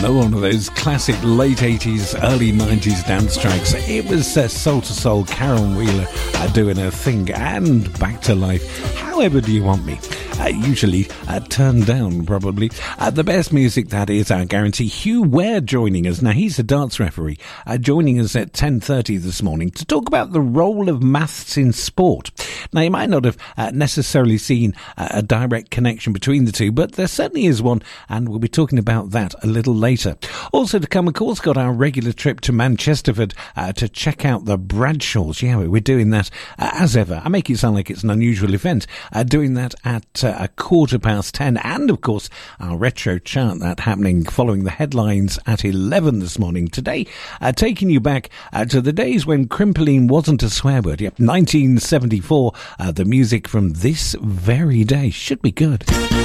Another one of those classic late 80s, early 90s dance tracks. It was Soul to Soul, Karen Wheeler doing her thing, and Back to Life. However do you want me? Usually turned down, probably. The best music, that is our guarantee. Hugh Ware joining us. Now, he's a darts referee, joining us at 10:30 this morning to talk about the role of maths in sport. Now, you might not have necessarily seen a direct connection between the two, but there certainly is one, and we'll be talking about that a little later. Also to come, of course, got our regular trip to Manchesterford to check out the Bradshaws. Yeah, we're doing that as ever. I make it sound like it's an unusual event. Doing that at 10:15, and of course our retro chart that happening following the headlines at 11 this morning. Today, taking you back to the days when Crimpoline wasn't a swear word. Yep, 1974. The music from this very day should be good.